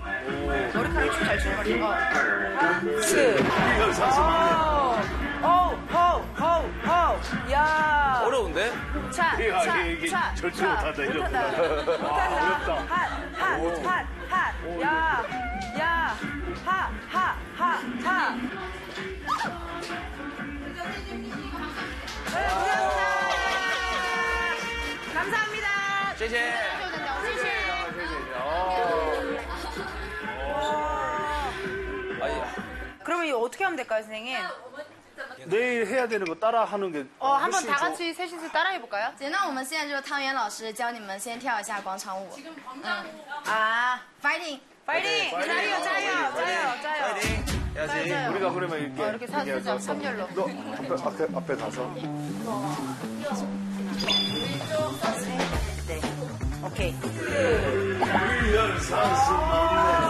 머리카락 잘 주는 거. 야. 어려운데? 이게 절대 못한다, 이러구나. 못한다. 감사합니다. 谢谢. 그러면 이거 어떻게 하면 될까요, 선생님? 내일 해야 되는 거 따라 하는 게. 한번 다 같이 셋이서 따라해 볼까요? 那我们现在就是汤圆老师教你们先跳一下广场舞。fighting， 파이팅! 짜요. 파이팅! 해야지. 우리가 그러면 이렇게. 이렇게 살짝 3열로. 너 앞에 가서. 네. 오케이. 사슴아.